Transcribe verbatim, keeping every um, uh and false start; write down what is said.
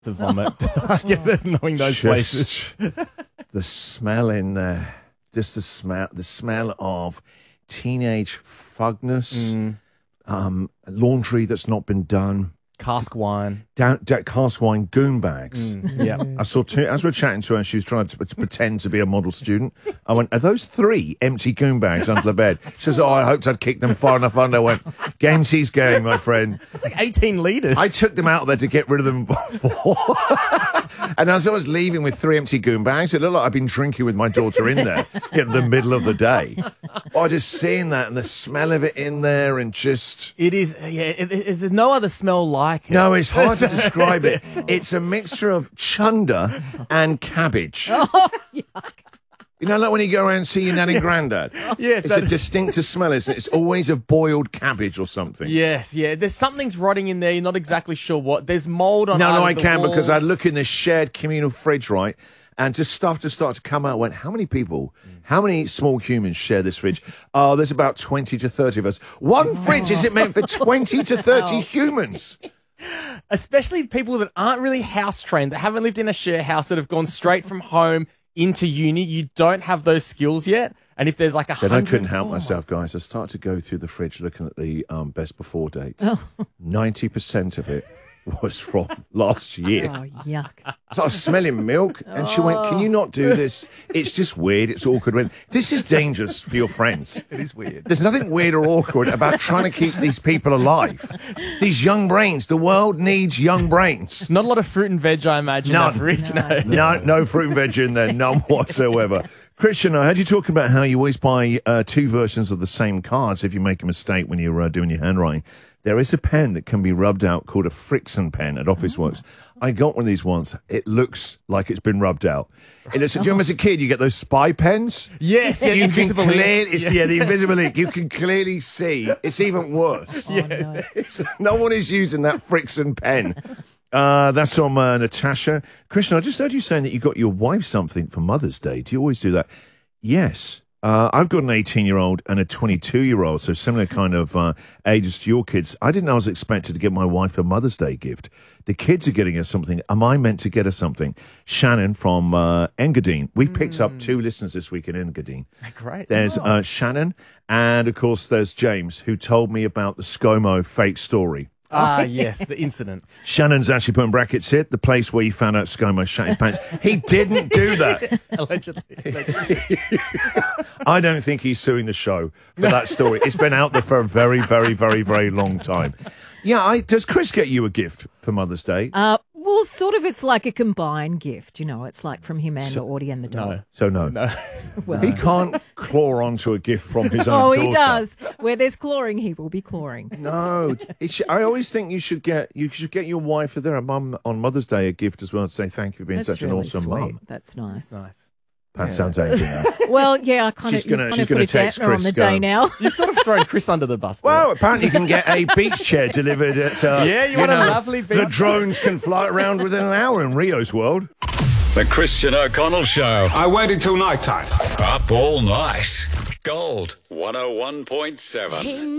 the vomit. Knowing those Just places. the smell in there. Just the smell, the smell of teenage fugness, Mm. um, laundry that's not been done. Cask wine. Down, down, cask wine goon bags. Mm, yeah. I saw two, as we were chatting to her and she was trying to, to pretend to be a model student. I went, are those three empty goon bags under the bed? She says, oh, I hoped I'd kicked them far enough under. I went, Gamesy's game, my friend. It's like eighteen litres. I took them out there to get rid of them before. And as I was leaving with three empty goon bags, it looked like I'd been drinking with my daughter in there in the middle of the day. Oh, just seeing that and the smell of it in there and just... It is, yeah, it, it, there's no other smell like it. No, it's hard to describe it. It's a mixture of chunder and cabbage. Oh, yuck. You know, like when you go around and see your nanny and granddad? Yes. It's that- a distinctive smell, isn't it? It's always a boiled cabbage or something. Yes, yeah. There's something's rotting in there. You're not exactly sure what. There's mold on No, either no, I the can because I walls. look in this shared communal fridge, right? And just stuff just started to come out. I went, how many people, how many small humans share this fridge? Oh, there's about twenty to thirty of us. One fridge isn't meant for twenty to thirty humans. Especially people that aren't really house trained, that haven't lived in a share house, that have gone straight from home into uni. You don't have those skills yet. And if there's like a Then hundred... I couldn't help oh, myself, guys. I started to go through the fridge looking at the um, best before dates. Oh. ninety percent of it was from last year. Oh, yuck. So I was smelling milk, and she went, can you not do this? It's just weird. It's awkward. When This is dangerous for your friends. It is weird. There's nothing weird or awkward about trying to keep these people alive. These young brains. The world needs young brains. Not a lot of fruit and veg, I imagine, in None. that fridge. No. No, no fruit and veg in there, none whatsoever. Christian, I heard you talking about how you always buy uh, two versions of the same cards if you make a mistake when you're uh, doing your handwriting. There is a pen that can be rubbed out called a Frickson pen at Officeworks. I got one of these once. It looks like it's been rubbed out. It is, do you remember as a kid, you get those spy pens? Yes, yeah, the you can invisible clearly, ink. it's, yeah, the invisible ink. You can clearly see. It's even worse. Oh, no. It's- no one is using that Frickson pen. Uh, that's from uh, Natasha. Christian, I just heard you saying that you got your wife something for Mother's Day. Do you always do that? Yes. Uh, I've got an eighteen-year-old and a twenty-two-year-old, so similar kind of uh, ages to your kids. I didn't know I was expected to get my wife a Mother's Day gift. The kids are getting her something. Am I meant to get her something? Shannon from uh, Engadine. We picked up two listeners this week in Engadine. Great. There's uh, Shannon, and of course there's James, who told me about the ScoMo fake story. Ah, yes, the incident. Shannon's actually put in brackets here, the place where you found out ScoMo shat his pants. He didn't do that. Allegedly. allegedly. I don't think he's suing the show for that story. It's been out there for a very, very, very, very long time. Yeah, I, does Chris get you a gift for Mother's Day? Uh, well, sort of, it's like a combined gift, you know. It's like from him and the Audie and the dog. No. So no. No. Well, He can't claw onto a gift from his own oh, daughter. he does. Where there's clawing, he will be clawing. No, it sh- I always think you should get you should get your wife or their mum on Mother's Day a gift as well to say thank you for being That's such really an awesome sweet. mum. That's nice. Nice. That sounds angry now. Well, yeah, I kind She's of gonna- kind she's of gonna put a text dampener on Chris, the go. day now. You've sort of thrown Chris under the bus there. Well, apparently you can get a beach chair delivered at. Uh, Yeah, you want a lovely The beach- drones can fly around within an hour in Rio's world. The Christian O'Connell Show. I waited till night time. Up all night. Gold one oh one point seven.